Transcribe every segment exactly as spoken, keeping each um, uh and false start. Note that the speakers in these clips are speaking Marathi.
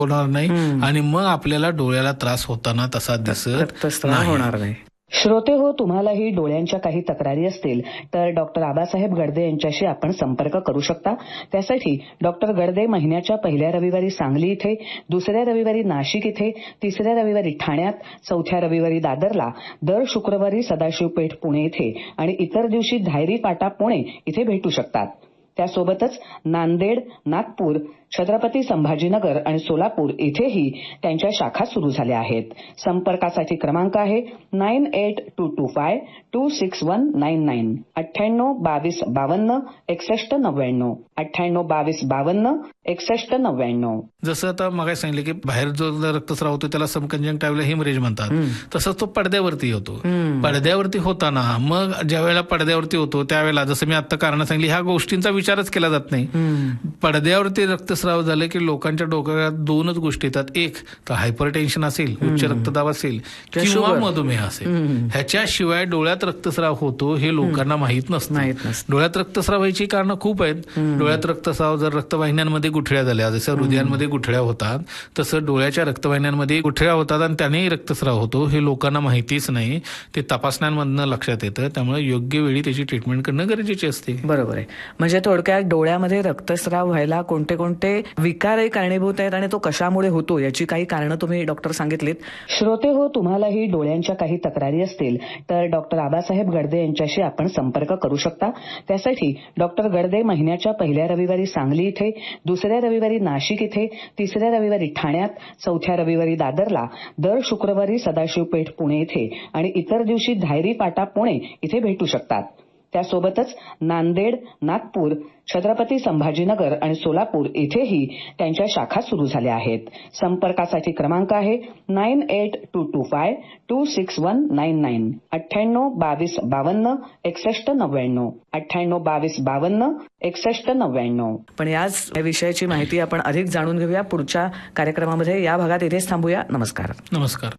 होणार नाही आणि मग आपल्याला डोळ्याला त्रास होताना तसा दिसत होणार नाही. श्रोते हो, तुम्हालाही डोळ्यांच्या काही तक्रारी असतील तर डॉक्टर आबासाहेब गडदे यांच्याशी आपण संपर्क करू शकता. त्यासाठी डॉक्टर गडदे महिन्याच्या पहिल्या रविवारी सांगली इथे, दुसऱ्या रविवारी नाशिक इथे, तिसऱ्या रविवारी ठाण्यात, चौथ्या रविवारी दादरला, दर शुक्रवारी सदाशिव पेठ पुणे इथे आणि इतर दिवशी धायरी पाटा पुणे इथे भेटू शकतात. त्यासोबतच नांदेड, नागपूर, छत्रपती संभाजीनगर आणि सोलापूर इथेही त्यांच्या शाखा सुरू झाल्या आहेत. संपर्कासाठी क्रमांक आहे nine eight to to five to six one nine nine अठ्ठ्याण्णव बावीस बावन्न एकसष्ट नव्याण्णव अठ्ठ्याण्णव बावीस बावन्न एकसष्ट नव्याण्णव. जसं आता मग सांगितलं की बाहेर जो रक्तस्राव होतो त्याला सबकंजंक्टिव्हल हेमरेज म्हणतात, तसंच तो पडद्यावरती होतो. पडद्यावरती होताना मग ज्या वेळेला पडद्यावरती होतो त्यावेळेला जसं मी आता कारण सांगितली ह्या गोष्टींचा विचारच केला जात नाही. पडद्यावरती रक्तस्राव झाले की लोकांच्या डोक्यात दोनच गोष्टी येतात, एक तर हायपरटेन्शन असेल, उच्च रक्तदाब असेल किंवा मधुमेह असेल. ह्याच्याशिवाय डोळ्यात रक्तस्राव होतो हे लोकांना माहीत नसतं. डोळ्यात रक्तस्राव व्हायची कारणं खूप आहेत. डोळ्यात रक्तस्राव जर रक्तवाहिन्यांमध्ये गुठळ्या झाल्या, जसं हृदयांमध्ये गुठळ्या होतात तसं डोळ्याच्या रक्तवाहिन्यांमध्ये गुठळ्या होतात आणि त्यानेही रक्तस्राव होतो हे लोकांना माहितीच नाही. ते तपासण्यांमधनं लक्षात येतं. त्यामुळे योग्य वेळी त्याची ट्रीटमेंट करणं गरजेचे असते. बरोबर आहे. म्हणजे थोडक्यात डोळ्यामध्ये रक्तस्राव व्हायला कोणते कोणते विकारही कारणीभूत आहेत आणि तो कशामुळे होतो याची काही कारणं तुम्ही डॉक्टर सांगितलीत. श्रोते हो, तुम्हालाही डोळ्यांच्या काही तक्रारी असतील तर डॉक्टर आबासाहेब गडदे यांच्याशी आपण संपर्क करू शकता. त्यासाठी डॉक्टर गडदे महिन्याच्या पहिल्या रविवारी सांगली इथे, दुसऱ्या रविवारी नाशिक इथे, तिसऱ्या रविवारी ठाण्यात, चौथ्या रविवारी दादरला, दर शुक्रवारी सदाशिव पेठ पुणे इथे आणि इतर दिवशी धायरी पाटा पुणे इथे भेटू शकतात. त्यासोबतच नांदेड, नागपूर, छत्रपती संभाजीनगर आणि सोलापूर इथेही त्यांच्या शाखा सुरू झाल्या आहेत. संपर्कासाठी क्रमांक आहे nine eight to to five to six one nine nine अठ्ठ्याण्णव बावीस बावन्न एकसष्ट नव्याण्णव अठ्ठ्याण्णव बावीस बावन्न एकसष्ट नव्याण्णव. पण याच विषयाची माहिती आपण अधिक जाणून घेऊया पुढच्या कार्यक्रमामध्ये. या भागात इथेच थांबूया. नमस्कार. नमस्कार.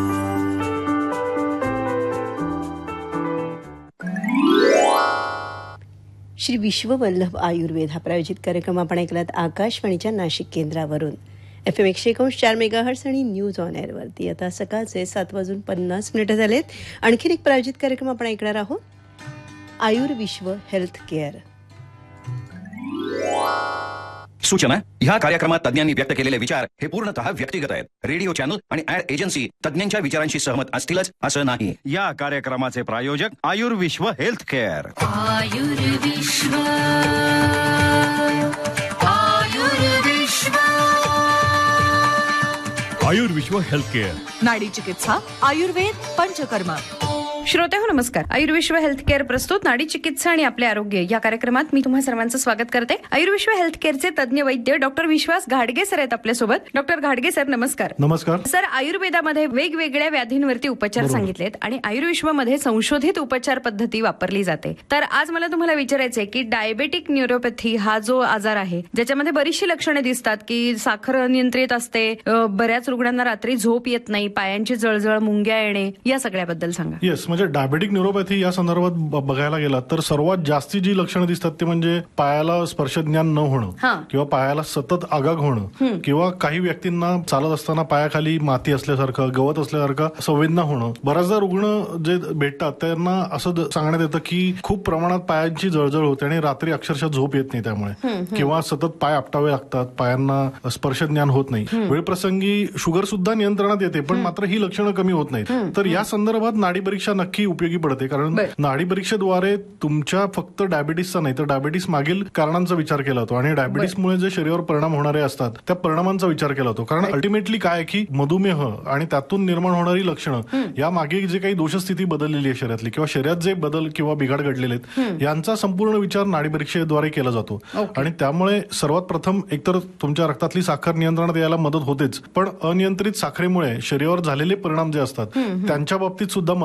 श्री विश्ववल्लभ आयुर्वेद हा प्रायोजित कार्यक्रम आपण ऐकलात आकाशवाणीच्या नाशिक केंद्रावरून एफ एम एकशे एकोणीस चार मेगाहर्ट्स आणि न्यूज ऑन एअरवरती. आता सकाळचे सात वाजून पन्नास मिनिटं झालेत. आणखीन एक प्रायोजित कार्यक्रम आपण ऐकणार आहोत, आयुर्विश्व हेल्थ केअर. सूचना: ह्या कार्यक्रमात तज्ञांनी व्यक्त केलेले विचार हे पूर्णतः व्यक्तिगत आहेत. रेडिओ चॅनल आणि ऍड एजन्सी तज्ञांच्या विचारांशी सहमत असतीलच असं नाही. या कार्यक्रमाचे प्रायोजक Ayurvishwa health care. Ayurvishwa Ayurvishwa Ayurvishwa health care. नाडी चिकित्सा, आयुर्वेद, पंचकर्म. श्रोते हो नमस्कार. आयुर्विश्व हेल्थ केअर प्रस्तुत नाडी चिकित्सा आणि आपले आरोग्य या कार्यक्रमात मी तुम्हा सर्वांचं स्वागत करते. आयुर्विश्व हेल्थ केअरचे तज्ञ वैद्य डॉक्टर विश्वास घाडगे सर आहेत आपल्यासोबत. डॉक्टर घाडगे सर नमस्कार. नमस्कार सर. आयुर्वेदामध्ये वेगवेगळ्या व्याधींवरती उपचार सांगितलेत आणि आयुर्विश्वमध्ये संशोधित उपचार पद्धती वापरली जाते. तर आज मला तुम्हाला विचारायचंय की डायबेटिक न्यूरोपॅथी हा जो आजार आहे ज्याच्यामध्ये बरीचशी लक्षणे दिसतात की साखर नियंत्रित असते, बऱ्याच रुग्णांना रात्री झोप येत नाही, पायांची जळजळ, मुंग्या येणे, या सगळ्याबद्दल सांगा. येस, म्हणजे डायबेटिक न्यूरोपॅथी या संदर्भात बघायला गेला तर सर्वात जास्ती जी लक्षणं दिसतात ते म्हणजे पायाला स्पर्शज्ञान न होणं किंवा पायाला सतत आगाग होणं किंवा काही व्यक्तींना चालत असताना पायाखाली माती असल्यासारखं, गवत असल्यासारखं संवेदना होणं. बऱ्याचदा रुग्ण जे भेटतात त्यांना असं सांगण्यात येतं की खूप प्रमाणात पायांची जळजळ होते आणि रात्री अक्षरशः झोप येत नाही त्यामुळे, किंवा सतत पाय आपटावे लागतात, पायांना स्पर्शज्ञान होत नाही. वेळप्रसंगी शुगर सुद्धा नियंत्रणात येते पण मात्र ही लक्षणं कमी होत नाहीत. तर या संदर्भात नाडी परीक्षा नक्की उपयोगी पडते, कारण नाडी परीक्षेद्वारे तुमच्या फक्त डायबिटीसचा नाही तर डायबिटीस मागील कारणांचा विचार केला जातो आणि डायबिटीसमुळे जे शरीरावर परिणाम होणारे असतात त्या परिणामांचा विचार केला जातो. कारण अल्टिमेटली काय की मधुमेह आणि त्यातून निर्माण होणारी लक्षणं या मागे जे काही दोषस्थिती बदललेली आहे शरीरातली किंवा शरीरात जे बदल किंवा बिघाड घडलेले आहेत यांचा संपूर्ण विचार नाडी परीक्षेद्वारे केला जातो. आणि त्यामुळे सर्वात प्रथम एकतर तुमच्या रक्तातली साखर नियंत्रणात यायला मदत होतेच, पण अनियंत्रित साखरेमुळे शरीरावर झालेले परिणाम जे असतात त्यांच्या बाबतीत सुद्धा मदत होऊ शकते.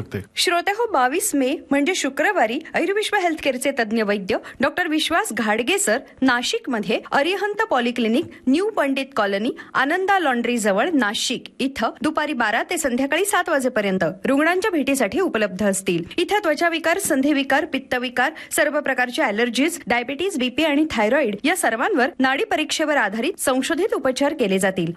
शकते. श्रोते हो, बावीस मे म्हणजे शुक्रवारी आयुर्विश्व हेल्थ केअरचे तज्ज्ञ वैद्य डॉक्टर विश्वास घाडगे सर नाशिकमध्ये Arihant polyclinic, new Pandit colony, आनंदा लॉन्ड्री जवळ नाशिक इथं दुपारी बारा ते संध्याकाळी सात वाजेपर्यंत रुग्णांच्या भेटीसाठी उपलब्ध असतील. इथं त्वचाविकार, संधिविकार, पित्तविकार, सर्व प्रकारच्या अॅलर्जीज, डायबिटीज, बीपी आणि थायरॉइड या सर्वांवर नाडी परीक्षेवर आधारित संशोधित उपचार केले जातील.